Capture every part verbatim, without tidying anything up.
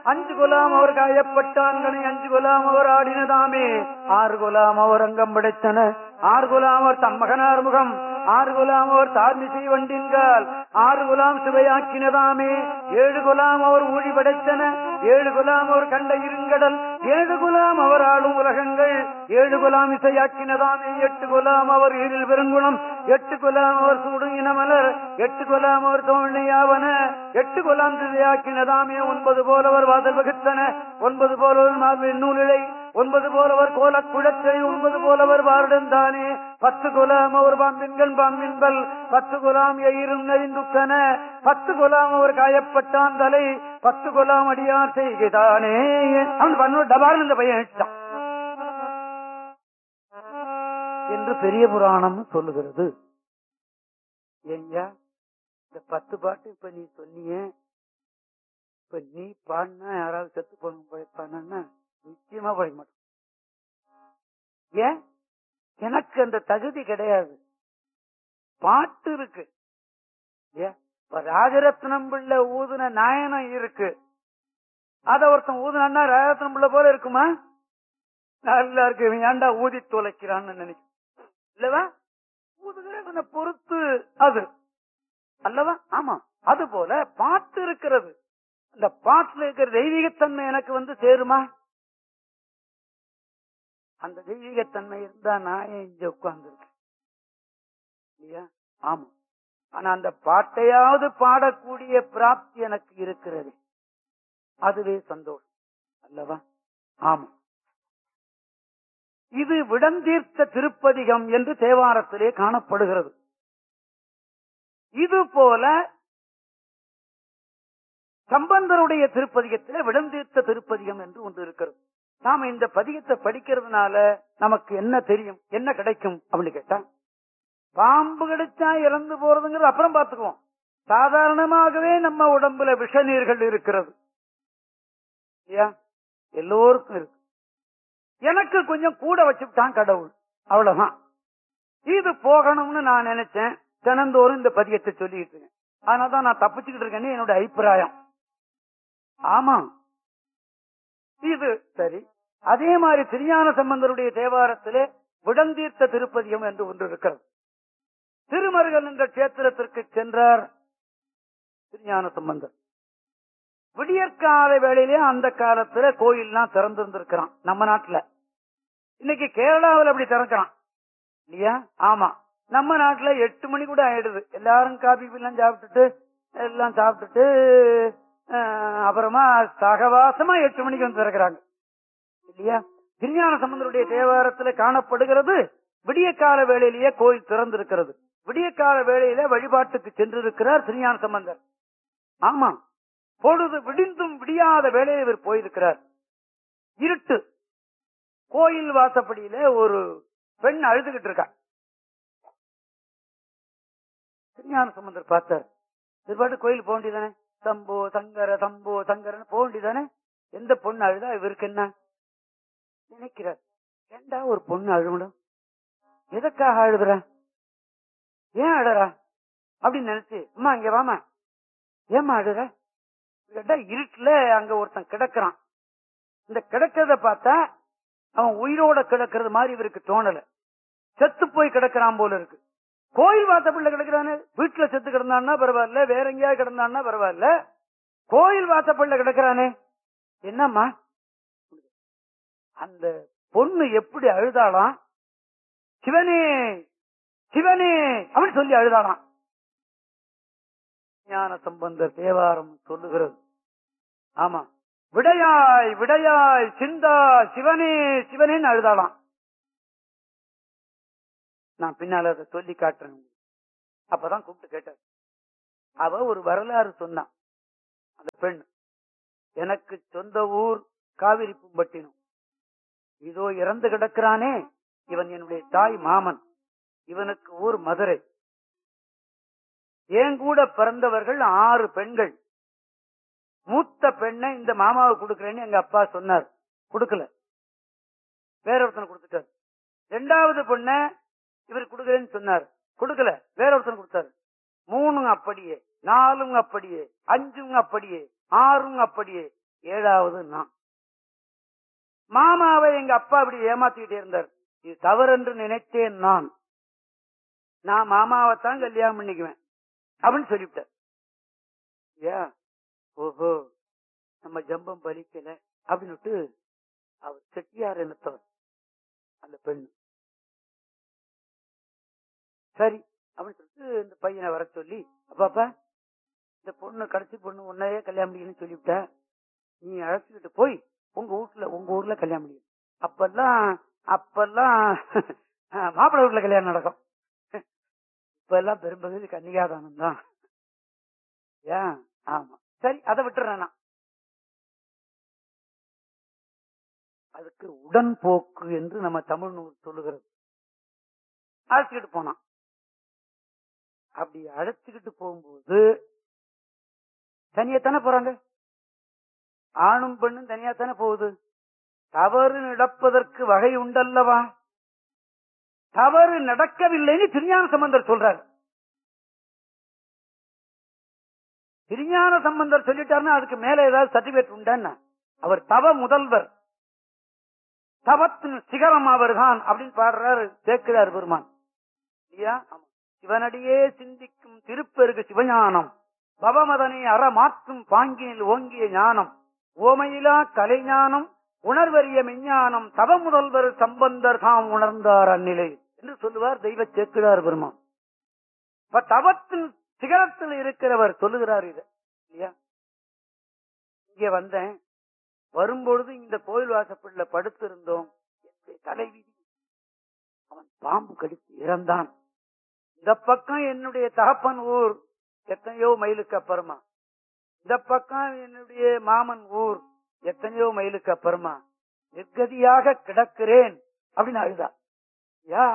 அஞ்சு குலாம் அவர் காயப்பட்டான்கனை அஞ்சு குலாம் அவர் ஆடினதாமே ஆறு குலாம் அவர் அங்கம் படைத்தன ஆறு குலாம் அவர் தம்மகனார் முகம் ஆறு குலாம் அவர் தார்மிசை வண்டின்கால் ஆறு குலாம் சிவையாக்கினதாமே ஏழு குலாம் அவர் ஊழி படைத்தன ஏழு குலாம் அவர் கண்ட இருங்கடல் ஏழு குலாம் அவர் ஆளும் உலகங்கள் ஏழு குலாம் இசையாக்கினதாமே எட்டு குலாம் அவர் ஈரில் பெருங்குணம் எட்டு குலாம் அவர் சூடும் இனமலர் எட்டு குலாம் அவர் தோல்னையாவன எட்டு குலாம் சிதையாக்கினதாமே ஒன்பது போலவர் வாதல் வகுத்தன ஒன்பது போலவர் மார்பின் நூலிலை ஒன்பது போலவர் கோல குழச்சை ஒன்பது போலவர் வாருடன்தானே பத்து குலாம் அவர் பாம்பின்கள் பாம்பின்பல் பத்து குலாம் எயிரும் நெறிந்துக்கன பத்து குலாம் அவர் காயப்பட்டான் தலை பத்து குலாம் அடியார் செய்கிறானே அவன் பண்ண டபால் இந்த பையன் இட்டான் என்று பெரிய புராணம் சொல்லுகிறது. ஏங்கயா இந்த பத்து பாட்டு இப்ப நீ சொன்னிய இப்ப நீ பாடினா யாராவது செத்து போன நிச்சயமா படிக்க மாட்டோம். ஏன்? எனக்கு அந்த தகுதி கிடையாது. பாட்டு இருக்கு. இப்ப ராஜரத்னம் பிள்ளை ஊதுன நாயனம் இருக்கு. அத ஒருத்தன் ஊதுனா ராஜரத்னம் பிள்ளை போல இருக்குமா? நல்லா இருக்கு. ஏண்டா ஊதி தொலைக்கிறான்னு நினைக்க இல்லவா? ஊதுகிறவனை பொறுத்து அது அல்லவா? ஆமா. அது போல பாட்டு இருக்கிறது. அந்த பாட்டுல இருக்கிற தெய்வீகத்தன்மை எனக்கு வந்து சேருமா? அந்த தெய்வீகத்தன்மை இருந்தா நான் இங்க உட்கார்ந்து இருக்கேன் இல்லையா? ஆமா. ஆனா அந்த பாட்டையாவது பாடக்கூடிய பிராப்தி எனக்கு இருக்கிறது. அதுவே சந்தோஷம் அல்லவா? ஆமா. இது விடந்தீர்த்த திருப்பதிகம் என்று தேவாரத்திலே காணப்படுகிறது. இது போல சம்பந்தருடைய திருப்பதிகத்திலே விடந்தீர்த்த திருப்பதிகம் என்று ஒன்று இருக்கிறது. நாம இந்த பதிகத்தை படிக்கிறதுனால நமக்கு என்ன தெரியும், என்ன கிடைக்கும் அப்படின்னு கேட்டா, பாம்பு கிடைச்சா இறந்து போறதுங்கிறது அப்புறம் பார்த்துக்குவோம். சாதாரணமாகவே நம்ம உடம்புல விஷ நீர்கள் இருக்கிறது. எல்லோருக்கும் இருக்கு. எனக்கு கொஞ்சம் கூட வச்சுட்டான் கடவுள், அவ்வளவுதான். இது போகணும்னு நான் நினைச்சேன். தினந்தோறும் இந்த பதிகத்தை சொல்லிட்டு இருக்கேன். அதனாலதான் நான் தப்பிச்சுக்கிட்டு இருக்கேன்னு என்னோட அபிப்பிராயம். ஆமா, இது சரி. அதே மாதிரி திருஞான சம்பந்தருடைய தேவாரத்திலே விடந்தீர்த்த திருப்பதிகம் என்று ஒன்று இருக்கிறது. திருமருகல் என்ற கஷேத்திரத்திற்கு சென்றார் திருஞான சம்பந்தர். விடியற்கால வேளையிலே அந்த காலத்துல கோயில்லாம் திறந்திருந்திருக்கிறான் நம்ம நாட்டுல. இன்னைக்கு கேரளாவில் அப்படி திறக்கிறான் இல்லையா? ஆமா. நம்ம நாட்டுல எட்டு மணி கூட ஆயிடுது. எல்லாரும் காபி எல்லாம் சாப்பிட்டுட்டு எல்லாம் சாப்பிட்டுட்டு அப்புறமா சகவாசமா எட்டு மணிக்கு வந்து திறக்கிறாங்க இல்லையா? திருஞான சம்பந்தருடைய தேவாரத்துல காணப்படுகிறது. விடிய கால வேளையிலேயே கோயில் திறந்திருக்கிறது. விடிய கால வேளையில வழிபாட்டுக்கு சென்றிருக்கிறார் திருஞான சம்பந்தர். ஆமா. பொழுது விடிந்தும் விடியாத வேளையில் இவர் போயிருக்கிறார். இருட்டு. கோயில் வாசப்படியில ஒரு பெண் அழுதுகிட்டு இருக்கா. திருஞான சம்பந்தர் பார்த்தார். இவ்வாட்டு கோயில் போக வேண்டியதானே, சம்போ சங்கர சம்போ சங்கரன்னு போக வேண்டியதானே. எந்த பொண்ணு அழுதா இவருக்கு என்ன நினைக்கிறார்? ஏண்டா ஒரு பொண்ணு அழுவிடும், எதற்காக அழுதுற, ஏன் அழுறா அப்படின்னு நினைச்சு, அம்மா இங்க வாமா, ஏமா அழுற கேட்டா, இருட்டுல அங்க ஒருத்தன் கிடக்குறான். இந்த கிடக்கிறத பார்த்தா அவன் உயிரோட கிடக்கிறது மாதிரி இவருக்கு தோணல. செத்து போய் கிடக்கிறான் போல இருக்கு. கோயில் வாசப்படில கிடக்கிறானே. வீட்டுல செத்து கிடந்தான்னா பரவாயில்ல, வேற எங்கேயாவது கிடந்தான்னா பரவாயில்ல, கோயில் வாசப்படில கிடக்கிறானே என்னம்மா? அந்த பொண்ணு எப்படி அழுதாளாம், சிவனே சிவனே அப்படின்னு சொல்லி அழுதாளாம். ஞான சம்பந்தர் தேவாரம் சொல்லுகிறது. ஆமா. விடையாய் விடையாய் சிந்தா சிவனே சிவனேன்னு அழுதாளாம். நான் பின்னால அதை சொல்லி காட்டுறேன். அப்பதான் கூப்பிட்டு கேட்டார். அவ ஒரு வரலாறு சொன்னான். அந்த பெண், எனக்கு சொந்த ஊர் காவிரி பூம்பட்டினம், இதோ இறந்து கிடக்கிறானே இவன் என்னுடைய தாய் மாமன், இவனுக்கு ஊர் மதுரை, என் கூட பிறந்தவர்கள் ஆறு பெண்கள், மூத்த பெண்ணை இந்த மாமாவுக்கு கொடுக்கிறேன்னு எங்க அப்பா சொன்னார், கொடுக்கல, வேற ஒருத்தனை கொடுத்துட்டார். ரெண்டாவது பொண்ண இவர் கொடுக்கிறேன்னு சொன்னார், கொடுக்கல, வேற ஒருத்தனை கொடுத்தாரு. மூணும் அப்படியே, நாலும் அப்படியே, அஞ்சும் அப்படியே, ஆறும் அப்படியே, ஏழாவது நான். மாமாவை எங்க அப்பா அப்படி ஏமாத்திக்கிட்டே இருந்தார். இது தவறென்று நினைத்தேன் நான். நான் மாமாவைத்தான் கல்யாணம் பண்ணிக்குவேன் அப்படின்னு சொல்லிவிட்டார். ஏ ஓஹோ நம்ம ஜம்பம் பலிக்கல அப்படின்னு அவர் செட்டியார் என்னத்தவர் அந்த பெண். சரி அப்படின்னு சொல்லிட்டு இந்த பையனை வர சொல்லி, அப்பாப்பா இந்த பொண்ணு கடைசி பொண்ணு உன்னையே கல்யாணம் பண்ணிக்கணும்னு சொல்லிவிட்ட, நீ அழைச்சிக்கிட்டு போய் உங்க வீட்டுல உங்க ஊர்ல கல்யாணம் பண்ணிக்கணும். அப்பெல்லாம் அப்பெல்லாம் மாப்பிள்ளை வீட்டுல கல்யாணம் நடக்கும். இப்ப எல்லாம் பெரும்பகுதி கன்னிகாதானம் தான். ஏன்? ஆமா சரி அதை விட்டுறேன். அதுக்கு உடன்போக்கு என்று நம்ம தமிழ் நூல் சொல்லுகிறது. அழைச்சிக்கிட்டு போனான். அப்படி அழைச்சுக்கிட்டு போகும்போது தனியாத்தானே போறாங்க, ஆணும் பெண்ணும் தனியாத்தானே போகுது. தவறு நடப்பதற்கு வகை உண்டல்லவா? தவறு நடக்கவில்லைன்னு திருஞான சம்பந்தர் சொல்றாரு. திருஞான சம்பந்தர் சொல்லிட்டாருன்னா அதுக்கு மேல ஏதாவது சர்டிபிகேட் உண்டான்னா? அவர் தவ முதல்வர், தவத்தின் சிகரம் அவர்தான் அப்படின்னு பாடுறாரு சேக்கிழார் பெருமான். சிவனடியே சிந்திக்கும் திருப்பெருகு சிவஞானம், பவமதனை அற மாற்றும் பாங்கினில் ஓங்கிய ஞானம், ஓமையிலா கலைஞானம், உணர்வறிய மெஞ்ஞானம், தவ முதல்வர் சம்பந்தர் தாம் உணர்ந்தார் அந்நிலை என்று சொல்லுவார் தெய்வ சேக்கிழார் பெருமான். இப்ப தவத்தின் சிகரத்தில் இருக்கிறவர் சொல்லுகிறார் இது இல்லையா? இங்கே வந்தேன், வரும்பொழுது இந்த கோயில் வாசப்படில படுத்திருந்தோம். தலைவிதி அவன் பாம்பு கடித்து இறந்தான். இந்த பக்கம் என்னுடைய தகப்பன் ஊர் எத்தனையோ மைலுக்கு அப்புறமா, இந்த பக்கம் என்னுடைய மாமன் ஊர் எத்தனையோ மைலுக்கு அப்புறமா நிர்கதியாக கிடக்கிறேன் அப்படின்னு அழுதா. யா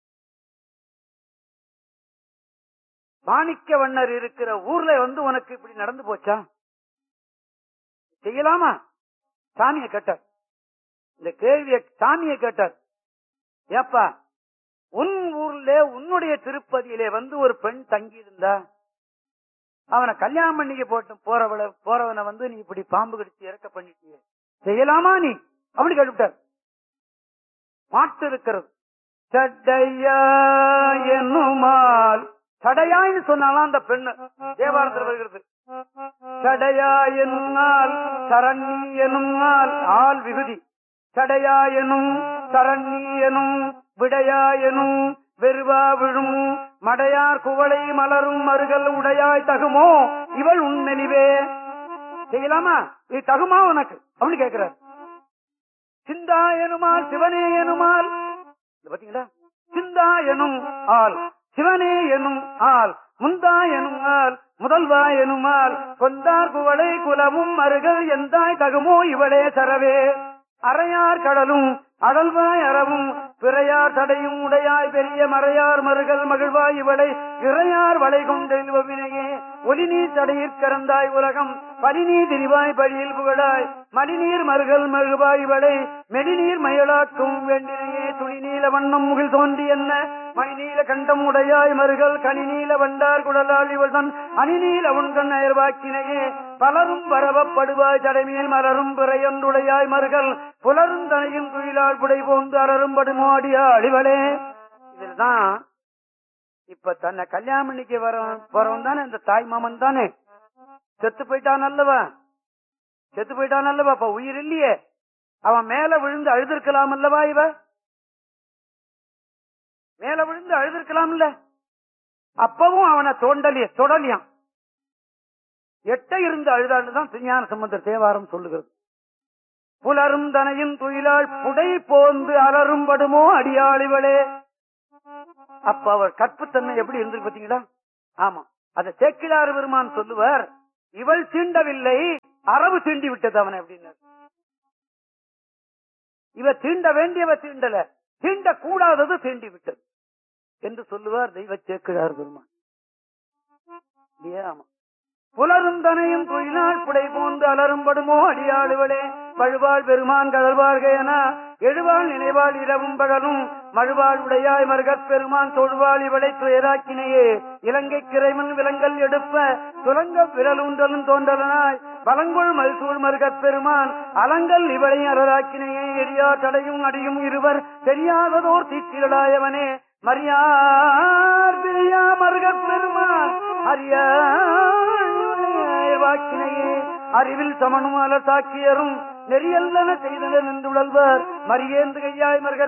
மாணிக்க வண்ணர் இருக்கிற ஊர்ல வந்து உனக்கு இப்படி நடந்து போச்சா, செய்யலாமா? சாமியை கேட்டார். இந்த கேள்வியை சாமியை கேட்டார். ஏப்பா உன் ஊர்ல உன்னுடைய திருப்பதியிலே வந்து ஒரு பெண் தங்கி இருந்தா அவனை கல்யாணம் பண்ணிக்க போட்டு போறவள போறவனை வந்து நீ இப்படி பாம்பு கடிச்சு இறக்க பண்ணிட்டிய, செய்யலாமா நீ அப்படி கேட்டுட்டார். பாட்டு இருக்கிறது. சடையா என்னுமால், சடையான்னு சொன்னாலும் அந்த பெண்ணு தேவாரத்தில் வருகிறது. சடையா எனும் சரண்ணி எனும் ஆள் விகுதி, சடையா எனும் சரண்ணி எனும் விடையா எனும் வெறுவா விழும் மடையார் குவளை மலரும் மருகல் உடையாய் தகுமோ இவள் உண்மெனிவே, செய்யலாமா இது தகுமா உனக்கு அப்படின்னு கேட்கிறார். சிந்தா எனுமால் சிவனே எனுமால், பாத்தீங்களா? சிந்தா எனும் ஆள், சிவனே எனும் ஆள், முந்தா எனும் ஆள், முதல்வா எனுமால், கொந்தார் குவளை குலமும் மருகல் எந்தாய் தகுமோ இவளே சரவே, அறையார் கடலும் அடல்வாய் அறவும் பிறையார் தடையும் உடையாய் பெரிய மறையார் மருகல் மகிழ்வாய் இவளை இறையார் வளை கொண்டெழுவினையே, ஒலிநீர் தடையிற் கறந்தாய் உலகம் பலிநீர் திரிவாய் பழியில் புகழாய், மடிநீர் மருகல் மகிழ்வாய் இவளை மெடிநீர் மயலாக்கும் வேண்டினையே, துணி நீல வண்ணம் முகில் தோன்றி என்ன மணிநீல கண்டம் உடையாய் மருகல் கனிநீல வண்டார் குடலால் இவள் தன் அணிநீல உண்கண் அயர்வாக்கினையே, பலரும் பரவப்படுவாய் தடைமேல் மலரும் பிறையொன்றுடையாய் மருகல் புலரும் தனையும் குயிலால் புடை போந்து அலரும் படுமோடியா அழிவளே. இதுதான் இப்ப தன்னை கல்யாணம் பண்ணிக்க வர போறவன் தானே இந்த தாய் மாமன் தானே. செத்து போயிட்டான் அல்லவா, செத்து போயிட்டான் அல்லவா, அப்ப உயிர் இல்லையே, அவன் மேல விழுந்து அழுதிருக்கலாம் அல்லவா, இவ மேல விழுந்து அழுதிருக்கலாம் இல்ல, அப்பவும் அவனை தோண்டலிய தொடலியான் எட்ட இருந்து அழுதாண்டுதான் திருஞான சம்பந்தர் தேவாரம் சொல்லுகிறது. புலரும் தனையும் துயிலாள் புடை போந்து அலரும் படுமோ அடியாளிவளே. அப்ப அவர் கற்புத்தன்மை எப்படி இருந்து பாத்தீங்களா? ஆமா, அதை சேக்கிழார் பெருமான் சொல்லுவார், இவள் தீண்டவில்லை அரபு தீண்டி விட்டது அவனை அப்படின்னு. இவ தீண்ட வேண்டியவ தீண்டல, தீண்ட கூடாதது தீண்டி விட்டது என்று சொல்லுவார் தெய்வ சேக்கிழார் பெருமான். ஆமா, புலரும் தனையும் துயிலாள் புடை போந்து அலரும் படுமோ அடியாளுவளே, பழுவாள் பெருமான் கடல்வாழ்கையன எழுவாள் நினைவாள் இரவும் பகலும் மழுவாள் உடையாய் மருகப் பெருமான் தொழுவாள் இவளை துயராக்கினையே, இலங்கை கிரைமன் விலங்கல் எடுப்ப துலங்க விரலூன்றலும் தோன்றலனாய் பலங்கொள் மல்சூழ் மருகப் பெருமான் அலங்கல் இவளை அறராக்கினையே எரியா தடையும் அடியும் இருவர் தெரியாததோர் தீச்சிகளாயவனே மரியார் பிரியா மருகப் பெருமான் அரியாக்கினையே அறிவில் சமனும் அலசாக்கியரும் நெறியல்லன செய்தனர் என்றுழல்வர் மரியேந்து கையாய் மருக